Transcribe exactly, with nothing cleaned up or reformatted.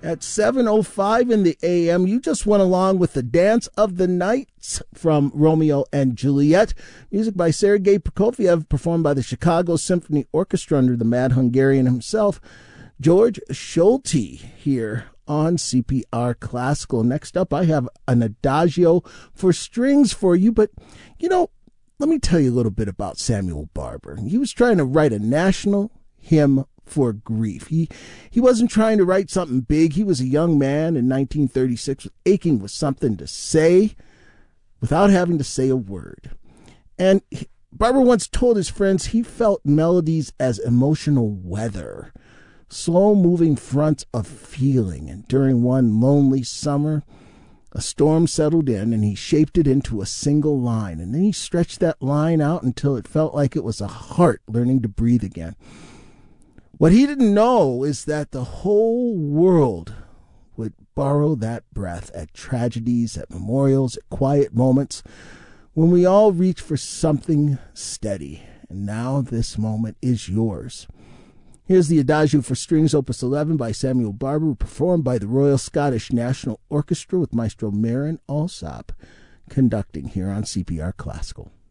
At seven oh five in the A M, you just went along with the Dance of the Nights from Romeo and Juliet. Music by Sergei Prokofiev, performed by the Chicago Symphony Orchestra under the Mad Hungarian himself, George Solti, here on C P R Classical. Next up, I have an Adagio for strings for you, but, you know, let me tell you a little bit about Samuel Barber. He was trying to write a national hymn for grief. He he wasn't trying to write something big. He was a young man in nineteen thirty-six aching with something to say without having to say a word. And he, Barber once told his friends he felt melodies as emotional weather, slow-moving fronts of feeling. And during one lonely summer, a storm settled in, and he shaped it into a single line. And then he stretched that line out until it felt like it was a heart learning to breathe again. What he didn't know is that the whole world would borrow that breath at tragedies, at memorials, at quiet moments, when we all reach for something steady. And now this moment is yours. Here's the Adagio for Strings, Opus eleven by Samuel Barber, performed by the Royal Scottish National Orchestra with Maestro Marin Alsop conducting here on C P R Classical.